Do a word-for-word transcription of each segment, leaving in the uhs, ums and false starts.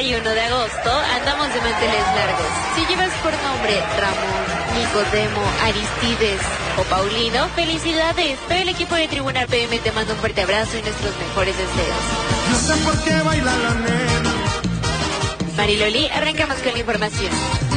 y uno de agosto andamos de manteles largos. Si llevas por nombre Ramón, Nicodemo, Aristides o Paulino, felicidades. Pero el equipo de Tribuna P M te manda un fuerte abrazo y nuestros mejores deseos. No sé por qué baila la nena. Mariloli, arrancamos con la información.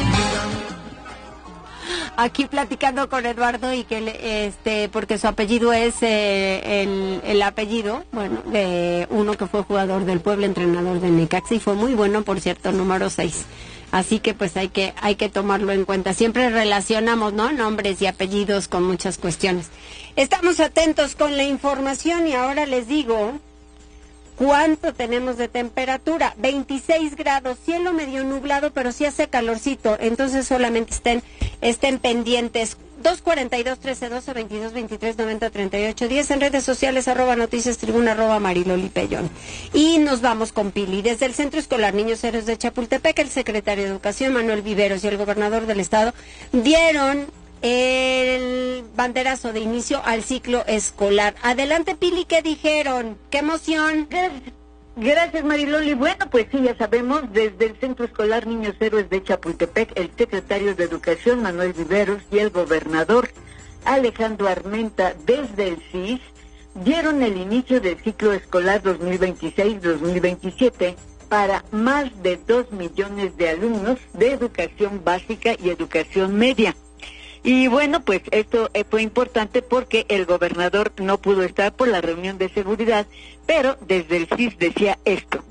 Aquí platicando con Eduardo y que este porque su apellido es eh, el, el apellido, bueno, de uno que fue jugador del Puebla, entrenador de Necaxa y fue muy bueno, por cierto, número seis. Así que pues hay que hay que tomarlo en cuenta. Siempre relacionamos, ¿no?, nombres y apellidos con muchas cuestiones. Estamos atentos con la información y ahora les digo ¿cuánto tenemos de temperatura? veintiséis grados, cielo medio nublado, pero sí hace calorcito, entonces solamente estén, estén pendientes. dos cuarenta y dos, trece doce, veintidós veintitrés, noventa treinta y ocho diez en redes sociales, arroba noticias tribuna, arroba Mariloli Pellón. Y nos vamos con Pili. Desde el Centro Escolar Niños Héroes de Chapultepec, el secretario de Educación, Manuel Viveros, y el gobernador del estado dieron el banderazo de inicio al ciclo escolar. Adelante, Pili, ¿qué dijeron? ¡Qué emoción! Gracias, gracias, Mariloli. Bueno, pues sí, ya sabemos, desde el Centro Escolar Niños Héroes de Chapultepec, el secretario de Educación, Manuel Viveros, y el gobernador, Alejandro Armenta, desde el C I S, dieron el inicio del ciclo escolar dos mil veintiséis dos mil veintisiete para más de dos millones de alumnos de educación básica y educación media. Y bueno, pues esto fue importante porque el gobernador no pudo estar por la reunión de seguridad, pero desde el C I S decía esto.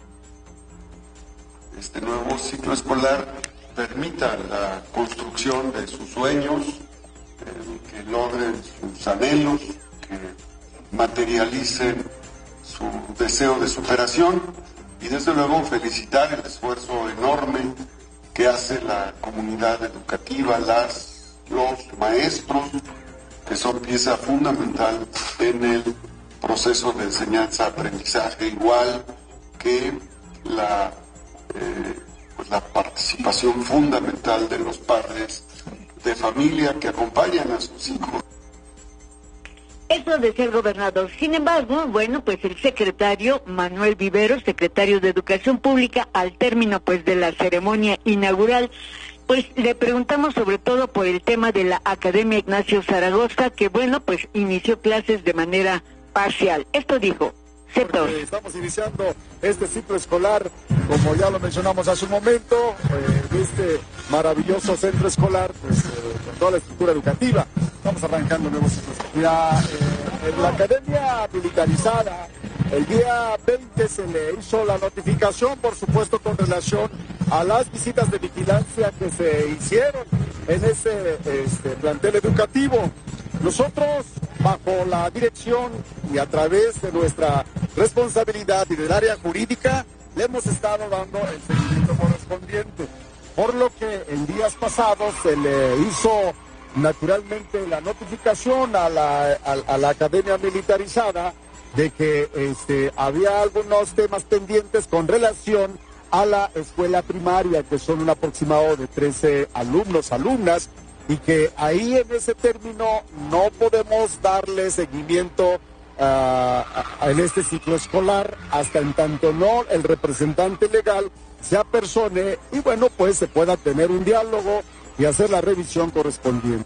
Este nuevo ciclo escolar permita la construcción de sus sueños, eh, que logren sus anhelos, que materialicen su deseo de superación y desde luego felicitar el esfuerzo enorme que hace la comunidad educativa, las los maestros, que son pieza fundamental en el proceso de enseñanza-aprendizaje, igual que la, eh, pues la participación fundamental de los padres de familia que acompañan a sus hijos. Eso decía el gobernador. Sin embargo, bueno, pues el secretario Manuel Viveros, secretario de Educación Pública, al término pues de la ceremonia inaugural, pues le preguntamos sobre todo por el tema de la Academia Ignacio Zaragoza, que bueno, pues inició clases de manera parcial. Esto dijo. Porque estamos iniciando este ciclo escolar, como ya lo mencionamos hace un momento, eh, este maravilloso centro escolar, pues eh, con toda la estructura educativa. Estamos arrancando nuevos ciclos. Ya, eh, en la Academia Militarizada, el día veinte se le hizo la notificación, por supuesto, con relación a las visitas de vigilancia que se hicieron en ese este, plantel educativo. Nosotros, bajo la dirección y a través de nuestra responsabilidad y del área jurídica, le hemos estado dando el seguimiento correspondiente. Por lo que en días pasados se le hizo naturalmente la notificación a la, a, a la Academia Militarizada de que este, había algunos temas pendientes con relación a la escuela primaria, que son un aproximado de trece alumnos, alumnas, y que ahí en ese término no podemos darle seguimiento uh, a, a, en este ciclo escolar hasta en tanto no el representante legal se apersone y bueno, pues se pueda tener un diálogo y hacer la revisión correspondiente.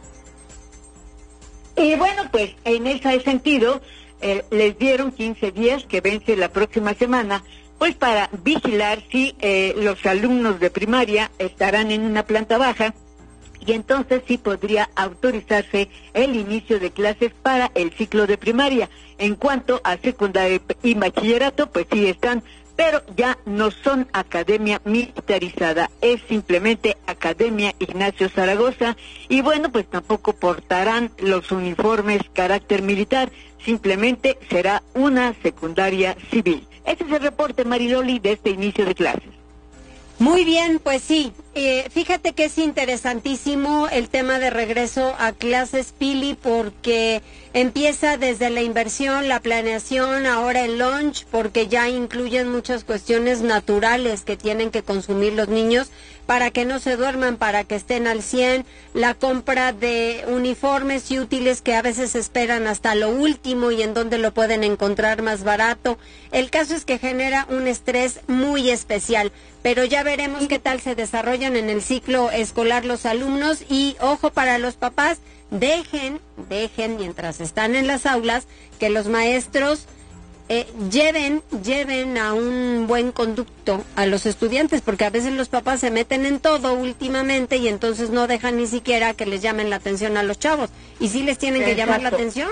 Y bueno, pues en ese sentido eh, les dieron quince días que vence la próxima semana, pues para vigilar si eh, los alumnos de primaria estarán en una planta baja, y entonces sí podría autorizarse el inicio de clases para el ciclo de primaria. En cuanto a secundaria y bachillerato, pues sí están, pero ya no son Academia Militarizada, es simplemente Academia Ignacio Zaragoza, y bueno, pues tampoco portarán los uniformes carácter militar, simplemente será una secundaria civil. Ese es el reporte, Mariloli, de este inicio de clases. Muy bien, pues sí, Eh, fíjate que es interesantísimo el tema de regreso a clases, Pili, porque empieza desde la inversión, la planeación, ahora el lunch, porque ya incluyen muchas cuestiones naturales que tienen que consumir los niños para que no se duerman, para que estén al cien, la compra de uniformes y útiles que a veces esperan hasta lo último y en donde lo pueden encontrar más barato. El caso es que genera un estrés muy especial, pero ya veremos qué tal se desarrollan en el ciclo escolar los alumnos y ojo para los papás, dejen, dejen mientras están en las aulas que los maestros Eh, lleven, lleven a un buen conducto a los estudiantes, porque a veces los papás se meten en todo últimamente y entonces no dejan ni siquiera que les llamen la atención a los chavos. Y sí les tienen que Exacto. llamar la atención.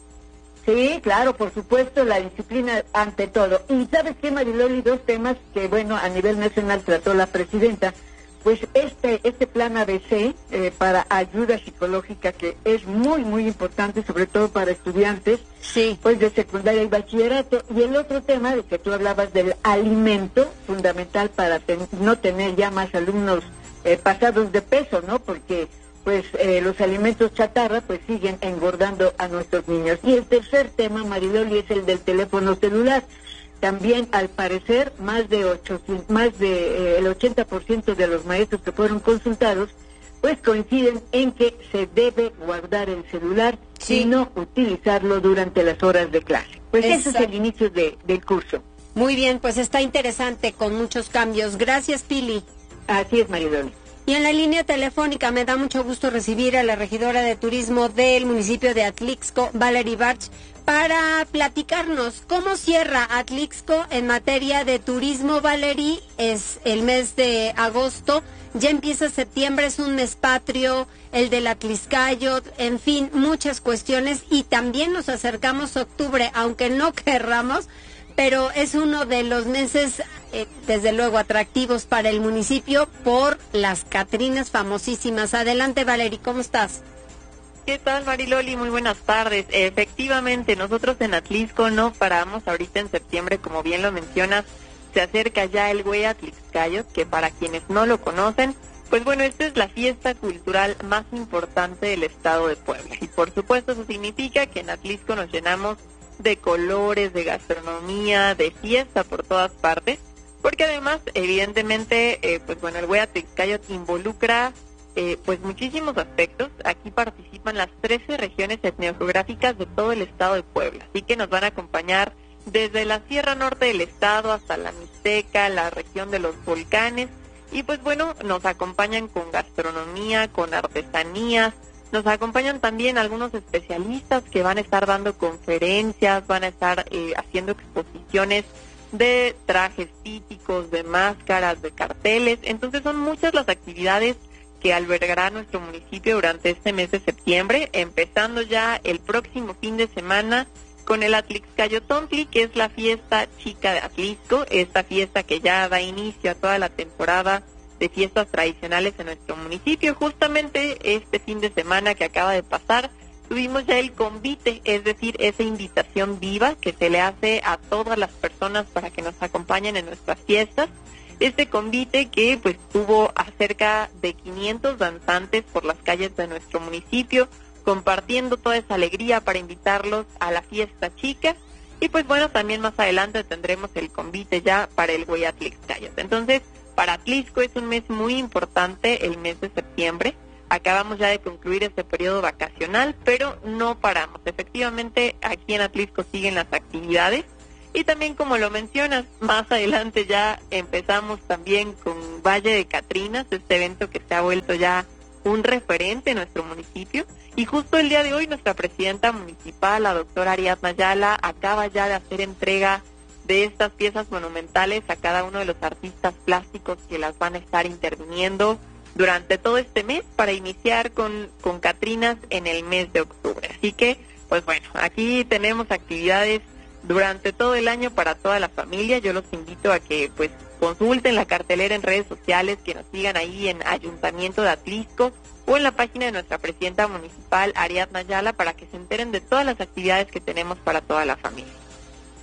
Sí, claro, por supuesto, la disciplina ante todo. Y ¿sabes qué, Mariloli? Dos temas que, bueno, a nivel nacional trató la presidenta. Pues este este plan A B C eh, para ayuda psicológica, que es muy, muy importante, sobre todo para estudiantes, sí, pues de secundaria y bachillerato. Y el otro tema de que tú hablabas del alimento, fundamental para ten, no tener ya más alumnos eh, pasados de peso, ¿no? Porque pues eh, los alimentos chatarra pues siguen engordando a nuestros niños. Y el tercer tema, Mariloli, es el del teléfono celular. También, al parecer, más de ochocientos, más de eh, el ochenta por ciento de los maestros que fueron consultados, pues coinciden en que se debe guardar el celular sí. y no utilizarlo durante las horas de clase. Pues Exacto. ese es el inicio de, del curso. Muy bien, pues está interesante con muchos cambios. Gracias, Pili. Así es, Mariloli. Y en la línea telefónica me da mucho gusto recibir a la regidora de turismo del municipio de Atlixco, Valerie Barch, para platicarnos cómo cierra Atlixco en materia de turismo. Valerie, es el mes de agosto, ya empieza septiembre, es un mes patrio, el del Atlixcayot, en fin, muchas cuestiones, y también nos acercamos a octubre, aunque no querramos, pero es uno de los meses, eh, desde luego, atractivos para el municipio por las Catrinas famosísimas. Adelante, Valerie, ¿cómo estás? ¿Qué tal, Mariloli? Muy buenas tardes. Efectivamente, nosotros en Atlixco no paramos ahorita en septiembre, como bien lo mencionas, se acerca ya el Güey Atlixcayot, que para quienes no lo conocen, pues bueno, esta es la fiesta cultural más importante del estado de Puebla. Y por supuesto eso significa que en Atlixco nos llenamos de colores, de gastronomía, de fiesta por todas partes, porque además, evidentemente, eh, pues bueno, el Güey Atlixcayot involucra eh, pues muchísimos aspectos. Aquí participan las trece regiones etnogeográficas de todo el estado de Puebla, así que nos van a acompañar desde la Sierra Norte del estado hasta la Mixteca, la región de los volcanes, y pues bueno, nos acompañan con gastronomía, con artesanías. Nos acompañan también algunos especialistas que van a estar dando conferencias, van a estar eh, haciendo exposiciones de trajes típicos, de máscaras, de carteles. Entonces son muchas las actividades que albergará nuestro municipio durante este mes de septiembre, empezando ya el próximo fin de semana con el Atlixcayotontli, que es la fiesta chica de Atlixco, esta fiesta que ya da inicio a toda la temporada de fiestas tradicionales en nuestro municipio. Justamente este fin de semana que acaba de pasar, tuvimos ya el convite, es decir, esa invitación viva que se le hace a todas las personas para que nos acompañen en nuestras fiestas. Este convite que pues tuvo a cerca de quinientos danzantes por las calles de nuestro municipio, compartiendo toda esa alegría para invitarlos a la fiesta chica. Y pues bueno, también más adelante tendremos el convite ya para el Güey Atlixcayot. Entonces, para Atlixco es un mes muy importante, el mes de septiembre. Acabamos ya de concluir este periodo vacacional, pero no paramos. Efectivamente, aquí en Atlixco siguen las actividades. Y también, como lo mencionas, más adelante ya empezamos también con Valle de Catrinas, este evento que se ha vuelto ya un referente en nuestro municipio. Y justo el día de hoy nuestra presidenta municipal, la doctora Ariadna Ayala, acaba ya de hacer entrega de estas piezas monumentales a cada uno de los artistas plásticos que las van a estar interviniendo durante todo este mes para iniciar con, con Catrinas en el mes de octubre. Así que, pues bueno, aquí tenemos actividades durante todo el año para toda la familia. Yo los invito a que pues consulten la cartelera en redes sociales, que nos sigan ahí en Ayuntamiento de Atlixco o en la página de nuestra presidenta municipal, Ariadna Ayala, para que se enteren de todas las actividades que tenemos para toda la familia.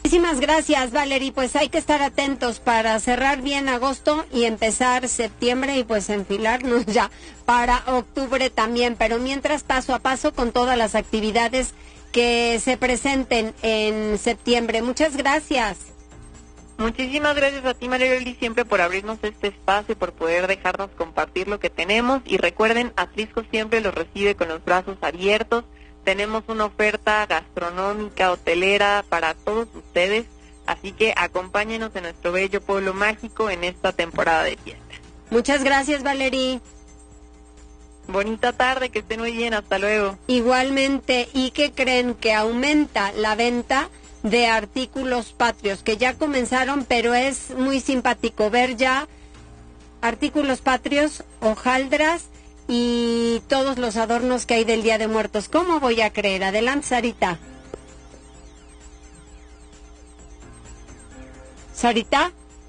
Muchísimas gracias, Valerie. Pues hay que estar atentos para cerrar bien agosto y empezar septiembre y pues enfilarnos ya para octubre también. Pero mientras, paso a paso con todas las actividades que se presenten en septiembre. Muchas gracias. Muchísimas gracias a ti, Mariloli, siempre por abrirnos este espacio, por poder dejarnos compartir lo que tenemos. Y recuerden, Atlisco siempre los recibe con los brazos abiertos. Tenemos una oferta gastronómica, hotelera para todos ustedes, así que acompáñenos en nuestro bello pueblo mágico en esta temporada de fiesta. Muchas gracias, Valerie. Bonita tarde, que estén muy bien, hasta luego. Igualmente, ¿y qué creen? Que aumenta la venta de artículos patrios, que ya comenzaron, pero es muy simpático ver ya artículos patrios, hojaldras y todos los adornos que hay del Día de Muertos. ¿Cómo voy a creer? Adelante, Sarita. ¿Sarita?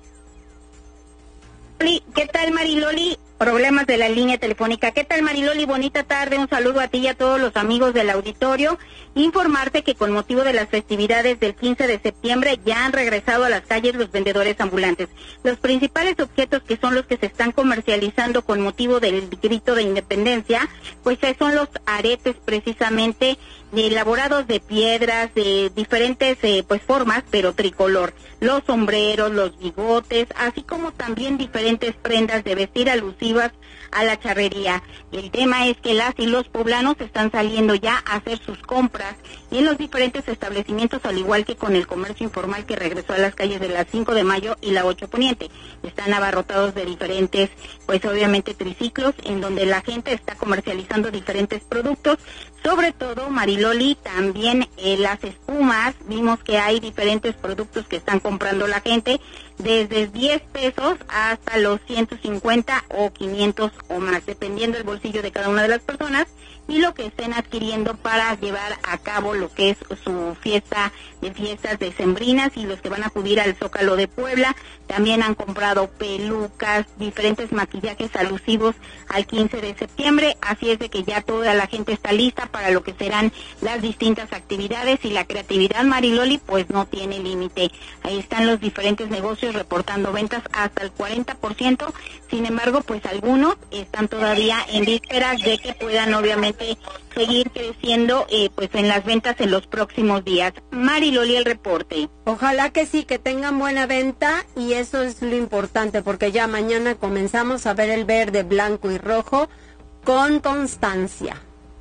¿Qué tal, Mariloli? Problemas de la línea telefónica. ¿Qué tal, Mariloli? Bonita tarde, un saludo a ti y a todos los amigos del auditorio. Informarte que con motivo de las festividades del quince de septiembre ya han regresado a las calles los vendedores ambulantes. Los principales objetos que son los que se están comercializando con motivo del grito de independencia, pues son los aretes precisamente elaborados de piedras, de diferentes eh, pues formas, pero tricolor. Los sombreros, los bigotes, así como también diferentes prendas de vestir alusivas a la charrería. El tema es que las y los poblanos están saliendo ya a hacer sus compras en los diferentes establecimientos, al igual que con el comercio informal que regresó a las calles de la cinco de mayo y la ocho Poniente. Están abarrotados de diferentes, pues obviamente triciclos, en donde la gente está comercializando diferentes productos, sobre todo, Mariloli, también eh, las espumas. Vimos que hay diferentes productos que están comprando la gente, desde diez pesos hasta los ciento cincuenta o quinientos o más, dependiendo del bolsillo de cada una de las personas y lo que estén adquiriendo para llevar a cabo lo que es su fiesta de fiestas decembrinas. Y los que van a acudir al Zócalo de Puebla también han comprado pelucas, diferentes maquillajes alusivos al quince de septiembre, así es de que ya toda la gente está lista para lo que serán las distintas actividades, y la creatividad, Mariloli, pues no tiene límite. Ahí están los diferentes negocios reportando ventas hasta el cuarenta por ciento, sin embargo, pues algunos están todavía en vísperas de que puedan obviamente seguir creciendo eh, pues en las ventas en los próximos días. Mariloli, el reporte. Ojalá que sí, que tengan buena venta, y eso es lo importante, porque ya mañana comenzamos a ver el verde, blanco y rojo con constancia.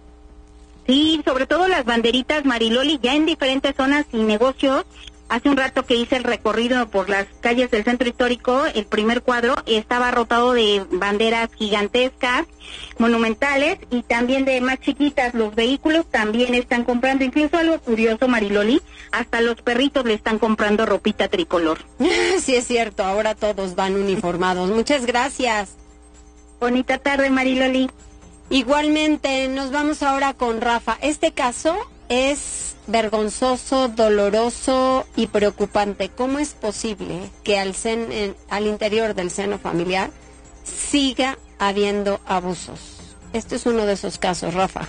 Sí, sobre todo las banderitas, Mariloli, ya en diferentes zonas y negocios. Hace un rato que hice el recorrido por las calles del centro histórico, el primer cuadro estaba rotado de banderas gigantescas, monumentales, y también de más chiquitas. Los vehículos también están comprando, incluso algo curioso, Mariloli, hasta los perritos le están comprando ropita tricolor. Sí, es cierto, ahora todos van uniformados. Muchas gracias. Bonita tarde, Mariloli. Igualmente, nos vamos ahora con Rafa. Este caso es vergonzoso, doloroso y preocupante. ¿Cómo es posible que al, sen, en, al interior del seno familiar siga habiendo abusos? Este es uno de esos casos, Rafa.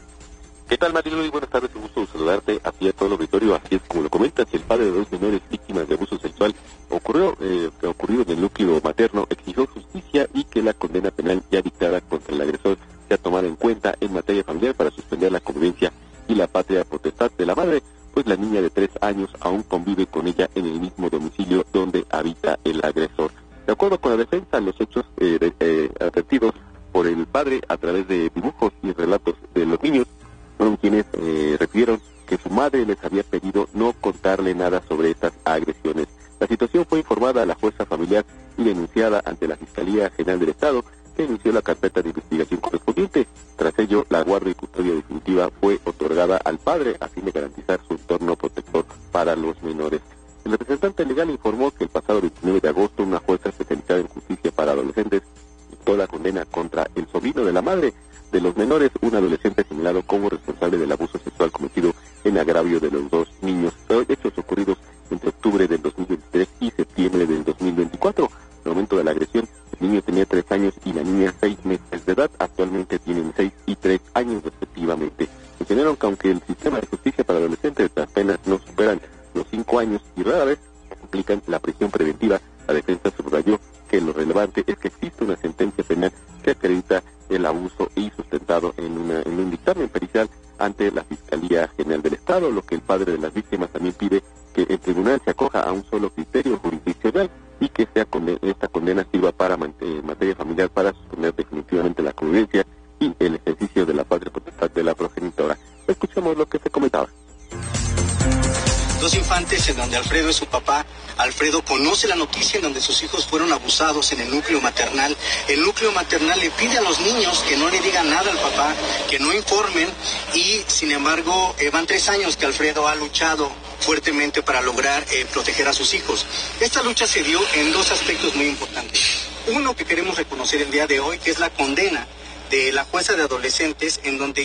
¿Qué tal, Mariloli? Buenas tardes, un gusto saludarte a ti y a todo el auditorio. Así es, como lo comentas, el padre de dos menores víctimas de abuso sexual ocurrió, eh, ocurrido en el núcleo materno exigió justicia y que la condena penal ya dictada contra el agresor sea tomada en cuenta en materia familiar para suspender la convivencia y la patria potestad de la madre, pues la niña de tres años aún convive con ella en el mismo domicilio donde habita el agresor. De acuerdo con la defensa, los hechos eh, de, eh, advertidos por el padre a través de dibujos y relatos de los niños fueron quienes eh, refirieron que su madre les había pedido no contarle nada sobre estas agresiones. La situación fue informada a la jueza familiar y denunciada ante la Fiscalía General del Estado, que inició la carpeta de investigación correspondiente. Tras ello, la guardia y custodia definitiva fue otorgada al padre a fin de garantizar su entorno protector para los menores. El representante legal informó que el pasado veintinueve de agosto una jueza especializada en justicia para adolescentes dictó la condena contra el sobrino de la madre de los menores, un adolescente señalado como responsable del abuso sexual cometido en agravio de los dos niños. Hechos ocurridos entre octubre del dos mil veintitrés y septiembre del dos mil veinticuatro. En el momento de la agresión, el niño tenía tres años y la niña seis meses de edad. Actualmente tienen seis y tres años respectivamente. Mencionaron que aunque el sistema de justicia para adolescentes apenas no superan los cinco años y aplican la prisión preventiva. La defensa subrayó que lo relevante es que existe una sentencia penal que acredita el abuso y sustentado en, una, en un dictamen pericial ante la Fiscalía General del Estado, lo que el padre de las víctimas también pide que el tribunal se acoja a un solo criterio jurisdiccional y que sea conde- esta condena sirva para en materia familiar para suspender definitivamente la convivencia y el ejercicio de la patria potestad de la progenitora. Escuchemos lo que se comentaba. Dos infantes en donde Alfredo es su papá. Alfredo conoce la noticia en donde sus hijos fueron abusados en el núcleo maternal. El núcleo maternal le pide a los niños que no le digan nada al papá, que no informen, y sin embargo eh, van tres años que Alfredo ha luchado fuertemente para lograr eh, proteger a sus hijos. Esta lucha se dio en dos aspectos muy importantes. Uno que queremos reconocer el día de hoy, que es la condena de la jueza de adolescentes, en donde...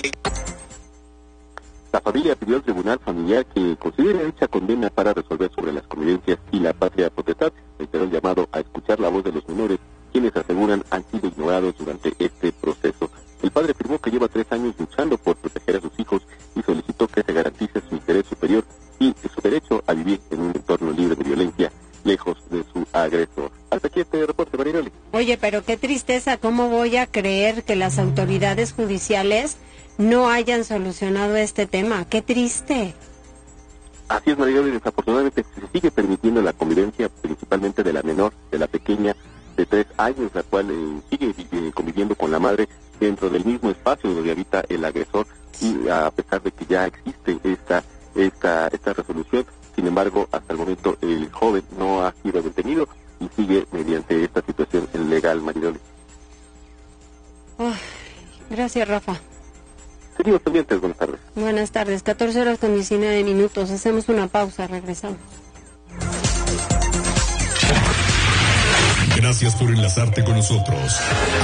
La familia pidió al tribunal familiar que considere dicha condena para resolver sobre las convivencias y la patria potestad. Reiteró el llamado a escuchar la voz de los menores, quienes aseguran han sido ignorados durante este proceso. El padre afirmó que lleva tres años luchando por proteger a sus hijos y solicitó que se garantice su interés superior y su derecho a vivir en un entorno libre de violencia, lejos de su agresor. Hasta aquí este reporte, Marinoli. Oye, pero qué tristeza, ¿cómo voy a creer que las autoridades judiciales no hayan solucionado este tema? ¡Qué triste! Así es, Marinoli, desafortunadamente se sigue permitiendo la convivencia principalmente de la menor, de la pequeña de tres años, la cual eh, sigue eh, conviviendo con la madre dentro del mismo espacio donde habita el agresor, y a pesar de que ya existe esta esta esta resolución, sin embargo, hasta el momento el joven no ha sido detenido y sigue mediante esta situación legal, Marinoli. Oh, gracias, Rafa. Seguimos pendientes, buenas tardes. Buenas tardes, catorce horas con diecinueve minutos. Hacemos una pausa, regresamos. Gracias por enlazarte con nosotros.